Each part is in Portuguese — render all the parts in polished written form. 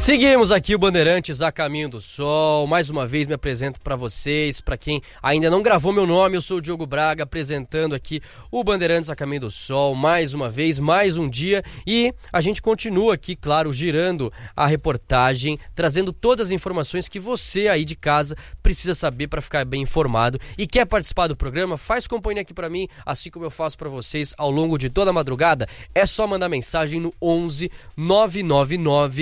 Seguimos aqui o Bandeirantes a Caminho do Sol. Mais uma vez me apresento para vocês, para quem ainda não gravou meu nome, eu sou o Diogo Braga, apresentando aqui o Bandeirantes a Caminho do Sol, mais uma vez, mais um dia, e a gente continua aqui, claro, girando a reportagem, trazendo todas as informações que você aí de casa precisa saber para ficar bem informado. E quer participar do programa? Faz companhia aqui para mim, assim como eu faço para vocês ao longo de toda a madrugada. É só mandar mensagem no 11 999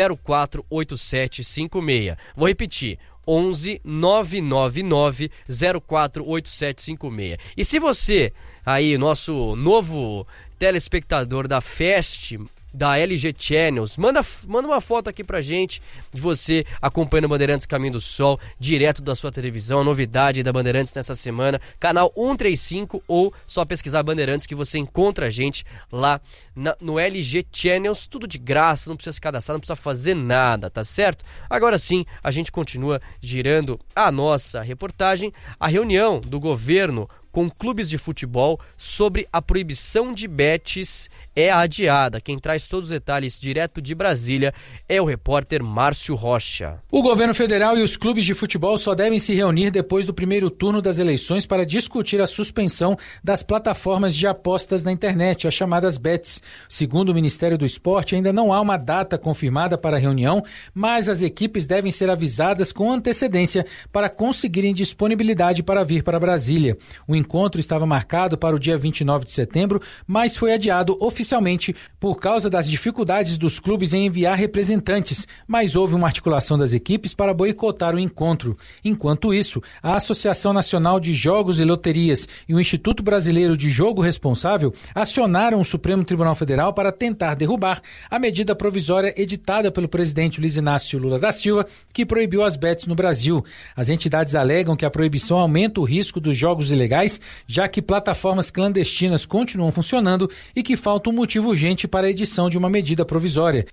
048756. Vou repetir, 11 999 048756. E se você, aí, nosso novo telespectador da Fest, da LG Channels, manda uma foto aqui pra gente de você acompanhando Bandeirantes Caminho do Sol, direto da sua televisão, a novidade da Bandeirantes nessa semana, canal 135, ou só pesquisar Bandeirantes que você encontra a gente lá no LG Channels, tudo de graça, não precisa se cadastrar, não precisa fazer nada, tá certo? Agora sim, a gente continua girando a nossa reportagem. A reunião do governo com clubes de futebol sobre a proibição de bets é adiada. Quem traz todos os detalhes direto de Brasília é o repórter Márcio Rocha. O governo federal e os clubes de futebol só devem se reunir depois do primeiro turno das eleições para discutir a suspensão das plataformas de apostas na internet, as chamadas bets. Segundo o Ministério do Esporte, ainda não há uma data confirmada para a reunião, mas as equipes devem ser avisadas com antecedência para conseguirem disponibilidade para vir para Brasília. O encontro estava marcado para o dia 29 de setembro, mas foi adiado oficialmente por causa das dificuldades dos clubes em enviar representantes, mas houve uma articulação das equipes para boicotar o encontro. Enquanto isso, a Associação Nacional de Jogos e Loterias e o Instituto Brasileiro de Jogo Responsável acionaram o Supremo Tribunal Federal para tentar derrubar a medida provisória editada pelo presidente Luiz Inácio Lula da Silva, que proibiu as bets no Brasil. As entidades alegam que a proibição aumenta o risco dos jogos ilegais, já que plataformas clandestinas continuam funcionando e que falta um motivo urgente para a edição de uma medida provisória.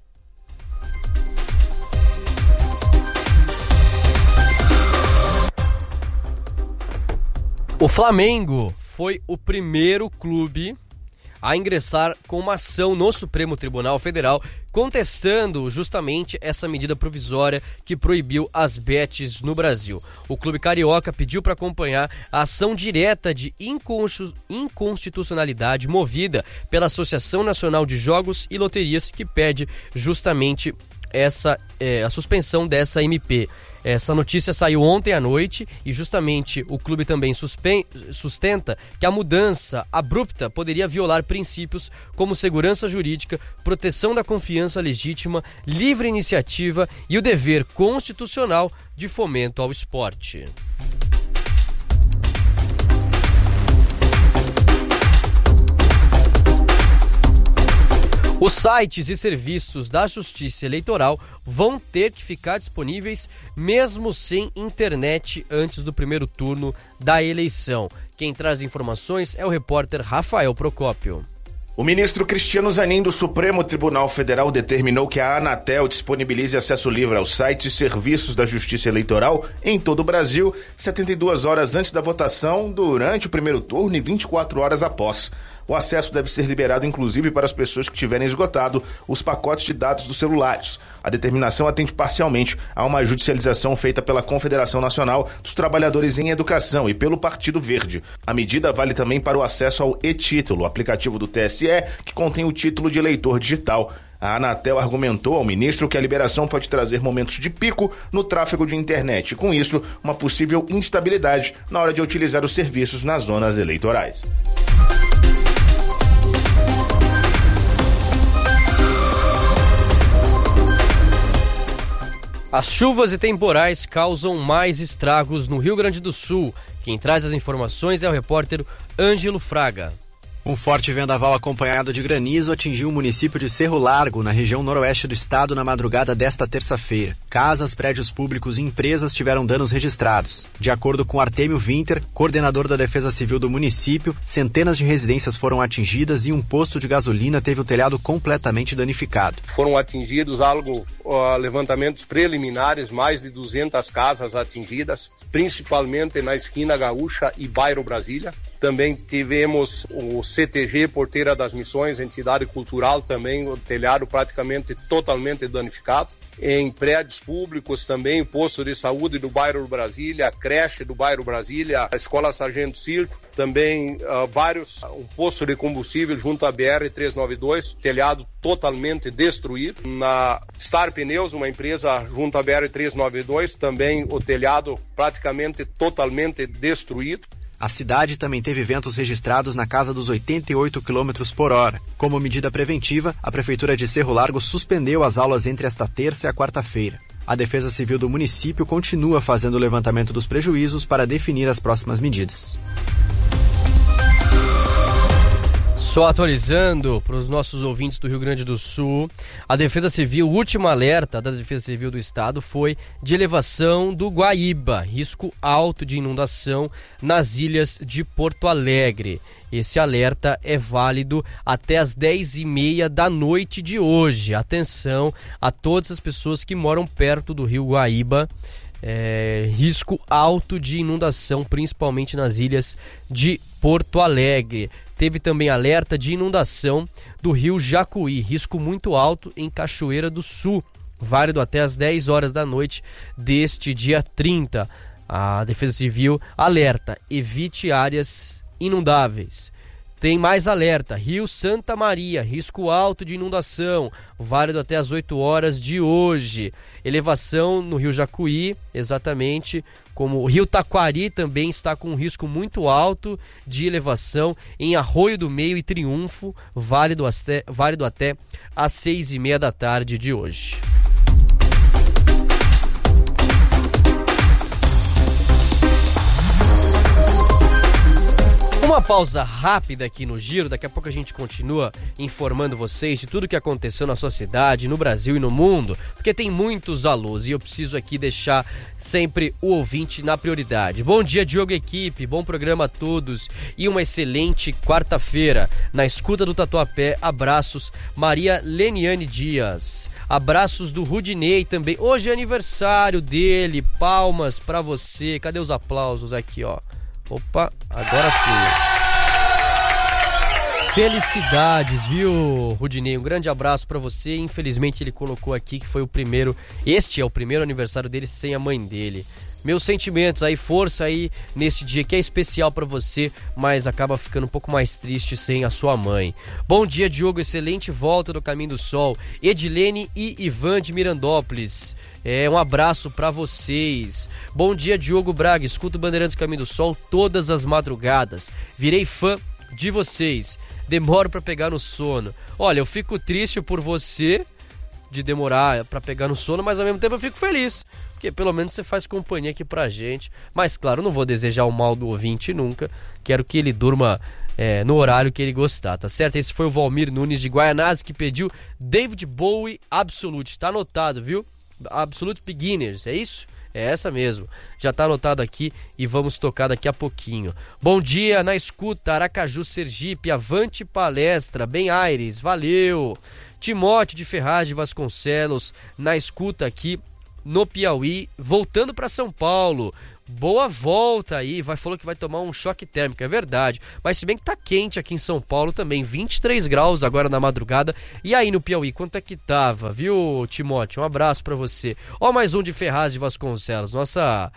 O Flamengo foi o primeiro clube a ingressar com uma ação no Supremo Tribunal Federal, contestando justamente essa medida provisória que proibiu as bets no Brasil. O clube carioca pediu para acompanhar a ação direta de inconstitucionalidade movida pela Associação Nacional de Jogos e Loterias, que pede justamente a suspensão dessa MP. Essa notícia saiu ontem à noite e justamente o clube também sustenta que a mudança abrupta poderia violar princípios como segurança jurídica, proteção da confiança legítima, livre iniciativa e o dever constitucional de fomento ao esporte. Os sites e serviços da Justiça Eleitoral vão ter que ficar disponíveis mesmo sem internet antes do primeiro turno da eleição. Quem traz informações é o repórter Rafael Procópio. O ministro Cristiano Zanin do Supremo Tribunal Federal determinou que a Anatel disponibilize acesso livre aos sites e serviços da Justiça Eleitoral em todo o Brasil, 72 horas antes da votação, durante o primeiro turno e 24 horas após. O acesso deve ser liberado inclusive para as pessoas que tiverem esgotado os pacotes de dados dos celulares. A determinação atende parcialmente a uma judicialização feita pela Confederação Nacional dos Trabalhadores em Educação e pelo Partido Verde. A medida vale também para o acesso ao e-título, aplicativo do TSE, que contém o título de eleitor digital. A Anatel argumentou ao ministro que a liberação pode trazer momentos de pico no tráfego de internet e, com isso, uma possível instabilidade na hora de utilizar os serviços nas zonas eleitorais. As chuvas e temporais causam mais estragos no Rio Grande do Sul. Quem traz as informações é o repórter Ângelo Fraga. Um forte vendaval acompanhado de granizo atingiu o município de Cerro Largo, na região noroeste do estado, na madrugada desta terça-feira. Casas, prédios públicos e empresas tiveram danos registrados. De acordo com Artêmio Winter, coordenador da Defesa Civil do município, centenas de residências foram atingidas e um posto de gasolina teve o telhado completamente danificado. Foram atingidos levantamentos preliminares, mais de 200 casas atingidas, principalmente na esquina Gaúcha e bairro Brasília. Também tivemos o CTG Porteira das Missões, entidade cultural também, o telhado praticamente totalmente danificado. Em prédios públicos também, o posto de saúde do bairro Brasília, a creche do bairro Brasília, a escola Sargento Circo, também um posto de combustível junto à BR-392, telhado totalmente destruído. Na Star Pneus, uma empresa junto à BR-392, também o telhado praticamente totalmente destruído. A cidade também teve ventos registrados na casa dos 88 km por hora. Como medida preventiva, a Prefeitura de Cerro Largo suspendeu as aulas entre esta terça e a quarta-feira. A Defesa Civil do município continua fazendo o levantamento dos prejuízos para definir as próximas medidas. Só atualizando para os nossos ouvintes do Rio Grande do Sul, a Defesa Civil, o último alerta da Defesa Civil do Estado foi de elevação do Guaíba, risco alto de inundação nas ilhas de Porto Alegre. Esse alerta é válido até as 10h30 da noite de hoje. Atenção a todas as pessoas que moram perto do rio Guaíba. Risco alto de inundação, principalmente nas ilhas de Porto Alegre. Teve também alerta de inundação do rio Jacuí, risco muito alto em Cachoeira do Sul, válido até as 10 horas da noite deste dia 30. A Defesa Civil alerta, evite áreas inundáveis. Tem mais alerta, Rio Santa Maria, risco alto de inundação, válido até as 8 horas de hoje. Elevação no Rio Jacuí, exatamente, como o Rio Taquari também está com um risco muito alto de elevação em Arroio do Meio e Triunfo, válido até às 6h30 da tarde de hoje. Uma pausa rápida aqui no Giro, daqui a pouco a gente continua informando vocês de tudo que aconteceu na sua cidade, no Brasil e no mundo, porque tem muitos alôs e eu preciso aqui deixar sempre o ouvinte na prioridade. Bom dia, Diogo, equipe, bom programa a todos e uma excelente quarta-feira. Na escuta do Tatuapé, abraços, Maria Leniane Dias. Abraços do Rudinei também, hoje é aniversário dele, palmas pra você, cadê os aplausos aqui, ó? Opa, agora sim. Felicidades, viu, Rudinei? Um grande abraço pra você. Infelizmente ele colocou aqui que foi este é o primeiro aniversário dele sem a mãe dele. Meus sentimentos aí, força aí nesse dia que é especial pra você, mas acaba ficando um pouco mais triste sem a sua mãe. Bom dia, Diogo, excelente volta do Caminho do Sol. Edilene e Ivan de Mirandópolis. Um abraço pra vocês. Bom dia, Diogo Braga. Escuto Bandeirantes Caminho do Sol todas as madrugadas. Virei fã de vocês. Demoro pra pegar no sono. Olha, eu fico triste por você de demorar pra pegar no sono, mas ao mesmo tempo eu fico feliz, porque pelo menos você faz companhia aqui pra gente. Mas claro, não vou desejar o mal do ouvinte nunca. Quero que ele durma no horário que ele gostar, tá certo? Esse foi o Valmir Nunes de Guaianazes que pediu David Bowie Absolute. Tá anotado, viu? Absolute Beginners, é isso? É essa mesmo, já tá anotado aqui e vamos tocar daqui a pouquinho. Bom dia, na escuta, Aracaju, Sergipe, avante palestra, bem Aires, valeu. Timóteo de Ferraz de Vasconcelos, na escuta aqui no Piauí, voltando para São Paulo. Boa volta aí, falou que vai tomar um choque térmico, é verdade, mas se bem que tá quente aqui em São Paulo também, 23 graus agora na madrugada. E aí no Piauí, quanto é que tava, viu, Timóteo? Um abraço pra você. Ó, mais um de Ferraz de Vasconcelos, nossa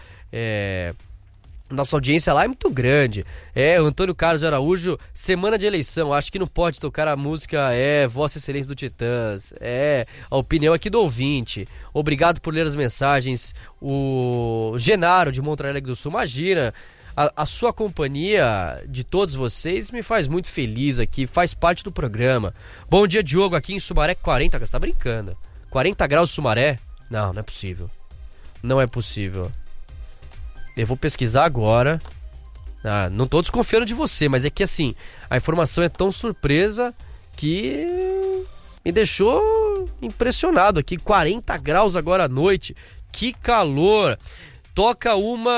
audiência lá é muito grande. O Antônio Carlos Araújo, semana de eleição, acho que não pode tocar a música Vossa Excelência do Titãs. A opinião aqui do ouvinte. Obrigado por ler as mensagens. O Genaro de Monte Alegre do Sul, imagina, a sua companhia de todos vocês me faz muito feliz aqui, faz parte do programa. Bom dia, Diogo, aqui em Sumaré 40, você tá brincando? 40 graus Sumaré? Não é possível. Não é possível. Eu vou pesquisar agora. Não tô desconfiando de você, mas é que assim, a informação é tão surpresa que me deixou impressionado aqui. 40 graus agora à noite, que calor. Toca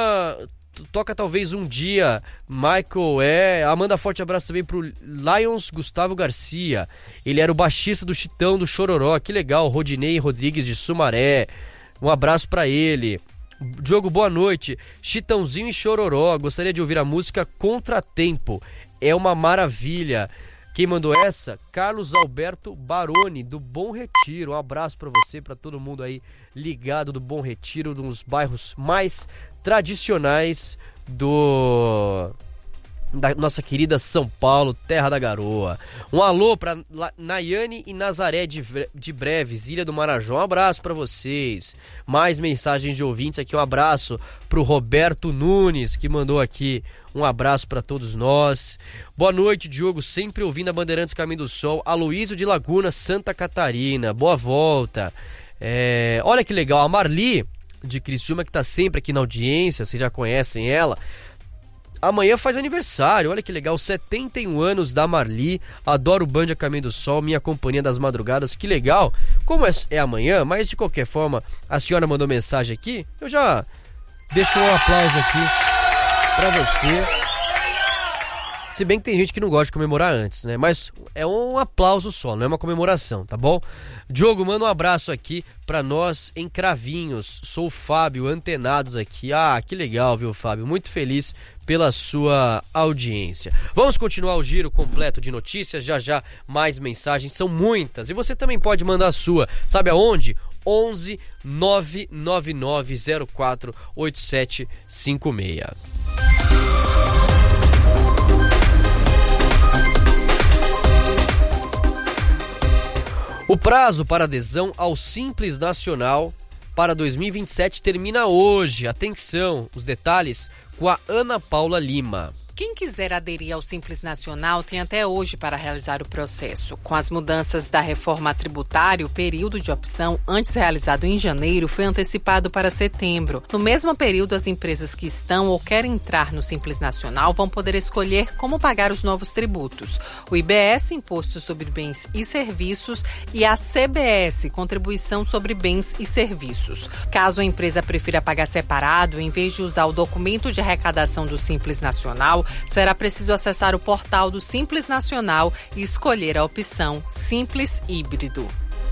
talvez um dia, Michael, Amanda, forte abraço também pro Lions Gustavo Garcia. Ele era o baixista do Chitão do Chororó, que legal. Rodinei Rodrigues de Sumaré, um abraço pra ele. Diogo, boa noite. Chitãozinho e Chororó, gostaria de ouvir a música Contratempo. É uma maravilha. Quem mandou essa? Carlos Alberto Baroni, do Bom Retiro. Um abraço pra você, pra todo mundo aí ligado do Bom Retiro, um dos bairros mais tradicionais da nossa querida São Paulo, terra da garoa. Um alô pra Nayane e Nazaré de Breves, Ilha do Marajó. Um abraço pra vocês. Mais mensagens de ouvintes aqui. Um abraço pro Roberto Nunes, que mandou aqui um abraço pra todos nós. Boa noite, Diogo, sempre ouvindo a Bandeirantes Caminho do Sol. Aloísio de Laguna, Santa Catarina. Boa volta. Olha que legal, a Marli de Criciúma, que tá sempre aqui na audiência, vocês já conhecem ela. Amanhã faz aniversário, olha que legal, 71 anos da Marli. Adoro o Band a Caminho do Sol, minha companhia das madrugadas, que legal. Como é amanhã, mas de qualquer forma, a senhora mandou mensagem aqui, eu já deixo um aplauso aqui pra você. Se bem que tem gente que não gosta de comemorar antes, né? Mas é um aplauso só, não é uma comemoração, tá bom? Diogo, manda um abraço aqui pra nós em Cravinhos. Sou o Fábio, antenados aqui. Ah, que legal, viu, Fábio? Muito feliz pela sua audiência. Vamos continuar o giro completo de notícias. Já mais mensagens, são muitas. E você também pode mandar a sua. Sabe aonde? 11 999 04 8756. O prazo para adesão ao Simples Nacional para 2027 termina hoje. Atenção, os detalhes com a Ana Paula Lima. Quem quiser aderir ao Simples Nacional tem até hoje para realizar o processo. Com as mudanças da reforma tributária, o período de opção, antes realizado em janeiro, foi antecipado para setembro. No mesmo período, as empresas que estão ou querem entrar no Simples Nacional vão poder escolher como pagar os novos tributos. O IBS, Imposto sobre Bens e Serviços, e a CBS, Contribuição sobre Bens e Serviços. Caso a empresa prefira pagar separado, em vez de usar o documento de arrecadação do Simples Nacional, será preciso acessar o portal do Simples Nacional e escolher a opção Simples Híbrido.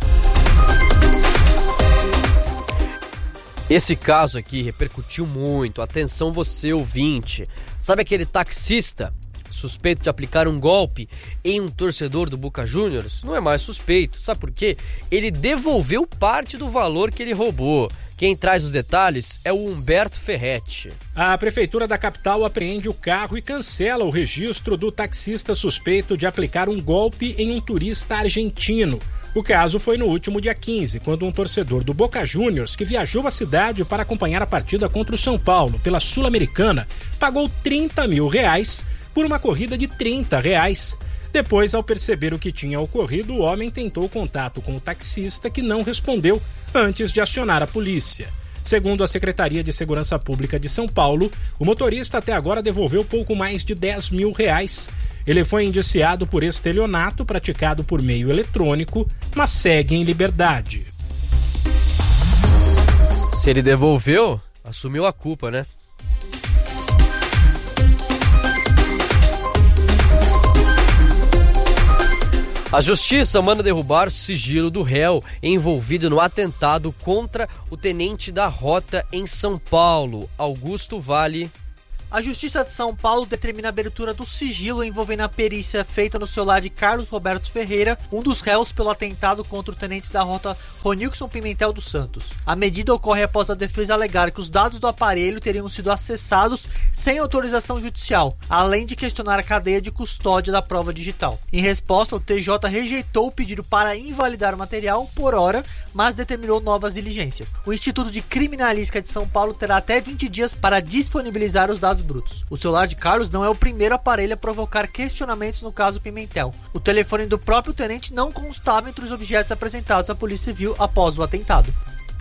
Esse caso aqui repercutiu muito. Atenção você, ouvinte. Sabe aquele taxista suspeito de aplicar um golpe em um torcedor do Boca Juniors? Não é mais suspeito. Sabe por quê? Ele devolveu parte do valor que ele roubou. Quem traz os detalhes é o Humberto Ferretti. A Prefeitura da capital apreende o carro e cancela o registro do taxista suspeito de aplicar um golpe em um turista argentino. O caso foi no último dia 15, quando um torcedor do Boca Juniors, que viajou à cidade para acompanhar a partida contra o São Paulo pela Sul-Americana, pagou R$30 mil por uma corrida de R$30. Depois, ao perceber o que tinha ocorrido, o homem tentou contato com o taxista, que não respondeu antes de acionar a polícia. Segundo a Secretaria de Segurança Pública de São Paulo, o motorista até agora devolveu pouco mais de R$10 mil. Ele foi indiciado por estelionato praticado por meio eletrônico, mas segue em liberdade. Se ele devolveu, assumiu a culpa, né? A justiça manda derrubar o sigilo do réu envolvido no atentado contra o tenente da Rota em São Paulo, Augusto Vale. A Justiça de São Paulo determina a abertura do sigilo envolvendo a perícia feita no celular de Carlos Roberto Ferreira, um dos réus pelo atentado contra o tenente da Rota Ronilson Pimentel dos Santos. A medida ocorre após a defesa alegar que os dados do aparelho teriam sido acessados sem autorização judicial, além de questionar a cadeia de custódia da prova digital. Em resposta, o TJ rejeitou o pedido para invalidar o material por hora, mas determinou novas diligências. O Instituto de Criminalística de São Paulo terá até 20 dias para disponibilizar os dados brutos. O celular de Carlos não é o primeiro aparelho a provocar questionamentos no caso Pimentel. O telefone do próprio tenente não constava entre os objetos apresentados à Polícia Civil após o atentado.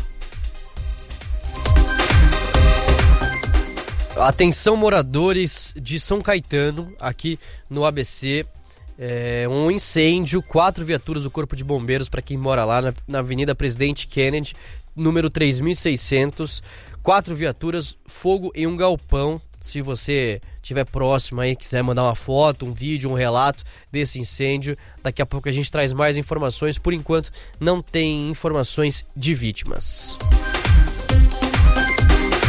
Atenção, moradores de São Caetano, aqui no ABC. Um incêndio, 4 viaturas do Corpo de Bombeiros para quem mora lá na Avenida Presidente Kennedy, número 3600. 4 viaturas, fogo em um galpão. Se você estiver próximo aí, quiser mandar uma foto, um vídeo, um relato desse incêndio, daqui a pouco a gente traz mais informações. Por enquanto, não tem informações de vítimas.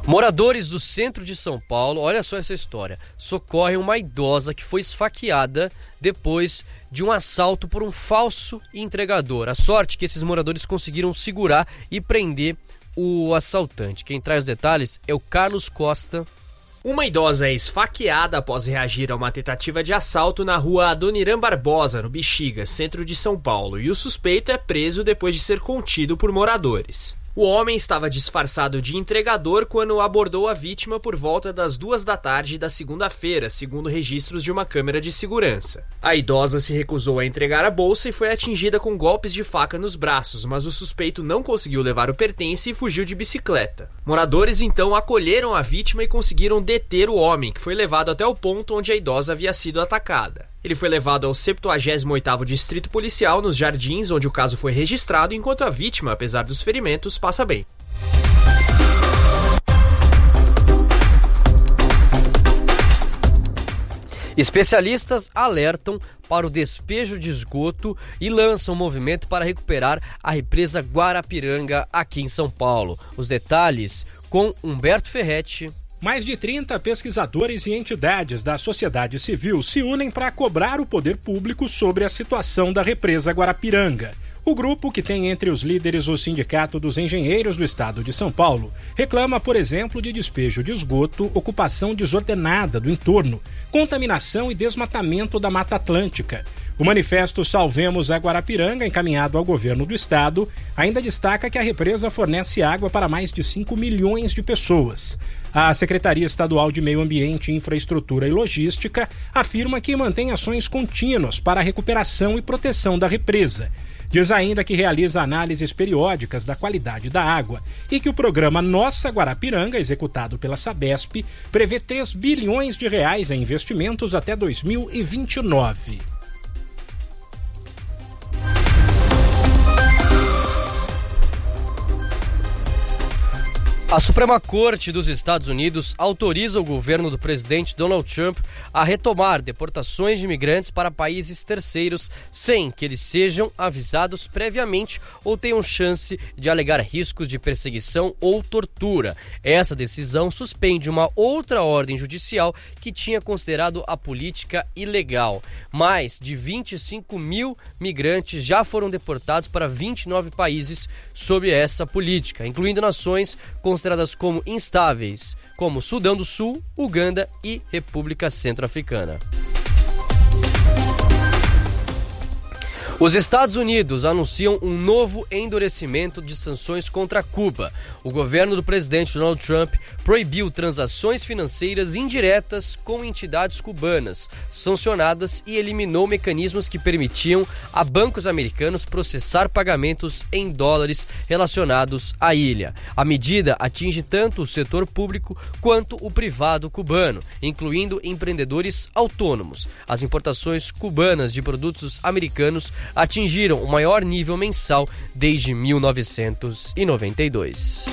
Moradores do centro de São Paulo, olha só essa história, socorrem uma idosa que foi esfaqueada depois de um assalto por um falso entregador. A sorte é que esses moradores conseguiram segurar e prender o assaltante. Quem traz os detalhes é o Carlos Costa. Uma idosa é esfaqueada após reagir a uma tentativa de assalto na rua Adoniran Barbosa, no Bexiga, centro de São Paulo, e o suspeito é preso depois de ser contido por moradores. O homem estava disfarçado de entregador quando abordou a vítima por volta das 2 da tarde da segunda-feira, segundo registros de uma câmera de segurança. A idosa se recusou a entregar a bolsa e foi atingida com golpes de faca nos braços, mas o suspeito não conseguiu levar o pertence e fugiu de bicicleta. Moradores então acolheram a vítima e conseguiram deter o homem, que foi levado até o ponto onde a idosa havia sido atacada. Ele foi levado ao 78º Distrito Policial, nos Jardins, onde o caso foi registrado, enquanto a vítima, apesar dos ferimentos, passa bem. Especialistas alertam para o despejo de esgoto e lançam um movimento para recuperar a represa Guarapiranga aqui em São Paulo. Os detalhes com Humberto Ferretti. Mais de 30 pesquisadores e entidades da sociedade civil se unem para cobrar o poder público sobre a situação da represa Guarapiranga. O grupo, que tem entre os líderes o Sindicato dos Engenheiros do Estado de São Paulo, reclama, por exemplo, de despejo de esgoto, ocupação desordenada do entorno, contaminação e desmatamento da Mata Atlântica. O manifesto Salvemos a Guarapiranga, encaminhado ao governo do estado, ainda destaca que a represa fornece água para mais de 5 milhões de pessoas. A Secretaria Estadual de Meio Ambiente, Infraestrutura e Logística afirma que mantém ações contínuas para a recuperação e proteção da represa. Diz ainda que realiza análises periódicas da qualidade da água e que o programa Nossa Guarapiranga, executado pela Sabesp, prevê 3 bilhões de reais em investimentos até 2029. A Suprema Corte dos Estados Unidos autoriza o governo do presidente Donald Trump a retomar deportações de imigrantes para países terceiros sem que eles sejam avisados previamente ou tenham chance de alegar riscos de perseguição ou tortura. Essa decisão suspende uma outra ordem judicial que tinha considerado a política ilegal. Mais de 25 mil migrantes já foram deportados para 29 países sob essa política, incluindo nações consideradas como instáveis, como Sudão do Sul, Uganda e República Centro-Africana. Os Estados Unidos anunciam um novo endurecimento de sanções contra Cuba. O governo do presidente Donald Trump proibiu transações financeiras indiretas com entidades cubanas sancionadas e eliminou mecanismos que permitiam a bancos americanos processar pagamentos em dólares relacionados à ilha. A medida atinge tanto o setor público quanto o privado cubano, incluindo empreendedores autônomos. As importações cubanas de produtos americanos atingiram o maior nível mensal desde 1992.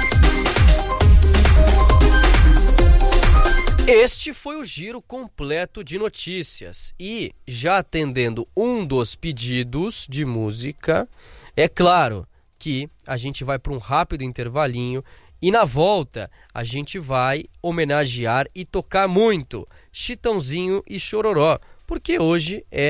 Este foi o giro completo de notícias e, já atendendo um dos pedidos de música, é claro que a gente vai para um rápido intervalinho e na volta a gente vai homenagear e tocar muito Chitãozinho e Chororó, porque hoje é